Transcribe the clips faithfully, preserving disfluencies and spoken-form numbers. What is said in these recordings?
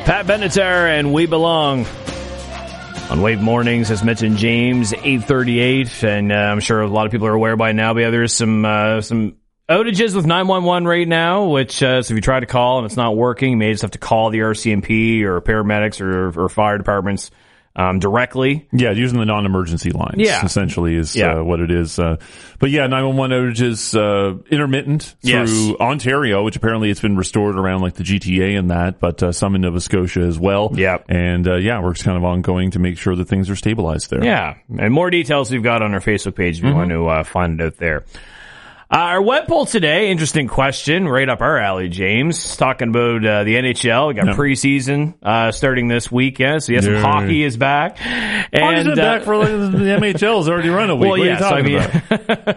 Pat Benatar and We Belong. On Wave Mornings, as mentioned, James, eight thirty-eight, and uh, I'm sure a lot of people are aware by now, but yeah, there's some uh, some outages with nine one one right now, which, uh, so if you try to call and it's not working, you may just have to call the R C M P or paramedics or, or fire departments um, directly. Yeah, using the non-emergency lines, yeah. essentially, is yeah. uh, what it is. Uh, but yeah, nine one one outages uh, intermittent through yes. Ontario, which apparently it's been restored around like the G T A and that, but uh, some in Nova Scotia as well. Yeah. And uh, yeah, work's kind of ongoing to make sure that things are stabilized there. Yeah, and more details we've got on our Facebook page if you mm-hmm. want to uh, find it out there. Uh, our web poll today, interesting question, right up our alley, James. Talking about uh, the N H L. We got no. preseason uh, starting this weekend, so yes, yeah. hockey is back. And Hockey's been uh, back for like, the M H L's already run a week. Well, what yes, are you talking I mean,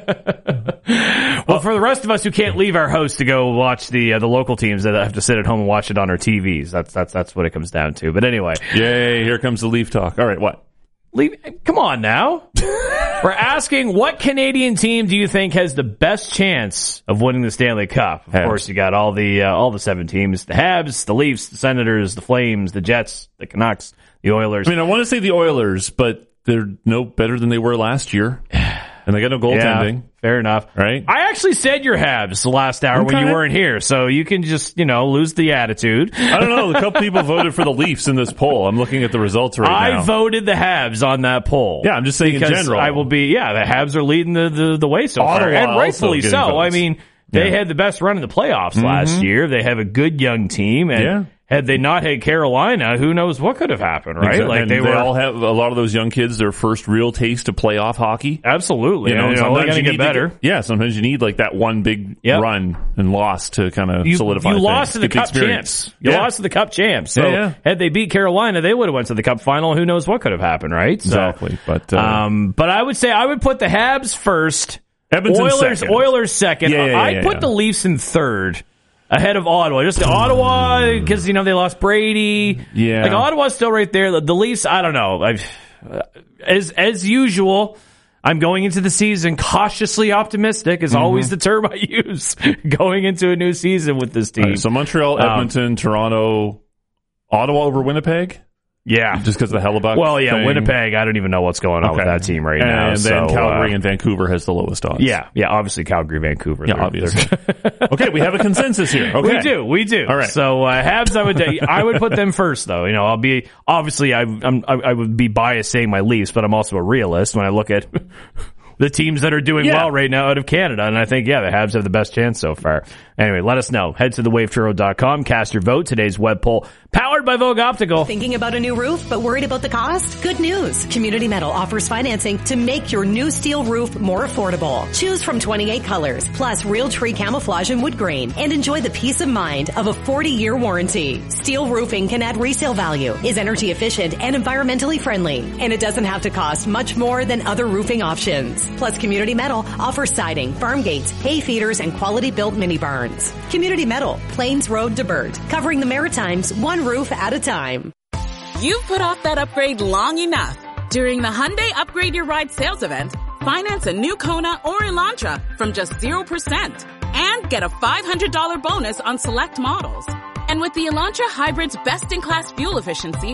about? Well, for the rest of us who can't leave our house to go watch the uh, the local teams, that have to sit at home and watch it on our T Vs. That's that's that's what it comes down to. But anyway, yay! Here comes the Leaf talk. All right, what? Leave, come on now. We're asking, what Canadian team do you think has the best chance of winning the Stanley Cup? Of Habs. course, you got all the uh, all the seven teams: the Habs, the Leafs, the Senators, the Flames, the Jets, the Canucks, the Oilers. I mean, I want to say the Oilers, but they're no better than they were last year, and they got no goaltending. Yeah, fair enough, right? I actually said your Habs the last hour okay. when you weren't here, so you can just, you know, lose the attitude. I don't know. A couple people voted for the Leafs in this poll. I'm looking at the results right I now. I voted the Habs on that poll. Yeah, I'm just saying in general. I will be, yeah, the Habs are leading the, the, the way so Ottawa far, and rightfully so. Votes. I mean, they yeah. had the best run in the playoffs mm-hmm. last year. They have a good young team, and yeah. had they not had Carolina, who knows what could have happened, right? Exactly. Like and they, they were all have, a lot of those young kids, their first real taste of playoff hockey. Absolutely. You know, and, you know, sometimes they're going to get better. Get, yeah, sometimes you need like that one big yep. run and loss to kind of you, solidify You things. lost to the Get Cup the champs. You yeah. lost to the Cup champs. So yeah, yeah. had they beat Carolina, they would have went to the Cup final. Who knows what could have happened, right? So, exactly. But, uh, um, but I would say I would put the Habs first. Edmonton Oilers, second. Oilers second. Yeah, yeah, yeah, I'd yeah, put yeah. the Leafs in third. Ahead of Ottawa. Just Ottawa, because, you know, they lost Brady. Yeah. Like, Ottawa's still right there. The, the Leafs, I don't know. I've, uh, as as usual, I'm going into the season cautiously optimistic, is mm-hmm. always the term I use, going into a new season with this team. Right, so Montreal, Edmonton, um, Toronto, Ottawa over Winnipeg? Yeah. Just because of the Hellebuck Well, yeah, thing. Winnipeg, I don't even know what's going on okay. with that team right and, now. And so, then Calgary uh, and Vancouver has the lowest odds. Yeah, yeah, obviously Calgary, Vancouver. Yeah, obviously. Okay, we have a consensus here. Okay. We do, we do. All right. So, uh, Habs, I would, I would put them first, though. You know, I'll be, obviously, I, I'm, I would be biased saying my Leafs, but I'm also a realist when I look at the teams that are doing yeah. well right now out of Canada. And I think, yeah, the Habs have the best chance so far. Anyway, let us know. Head to the wave truro dot com. Cast your vote. Today's web poll powered by Vogue Optical. Thinking about a new roof but worried about the cost? Good news. Community Metal offers financing to make your new steel roof more affordable. Choose from twenty-eight colors, plus real tree camouflage and wood grain, and enjoy the peace of mind of a forty-year warranty. Steel roofing can add resale value, is energy efficient and environmentally friendly, and it doesn't have to cost much more than other roofing options. Plus, Community Metal offers siding, farm gates, hay feeders, and quality-built mini barns. Community Metal, Plains Road to Burt, covering the Maritimes one roof at a time. You've put off that upgrade long enough. During the Hyundai Upgrade Your Ride sales event, finance a new Kona or Elantra from just zero percent and get a five hundred dollars bonus on select models. And with the Elantra Hybrid's best-in-class fuel efficiency,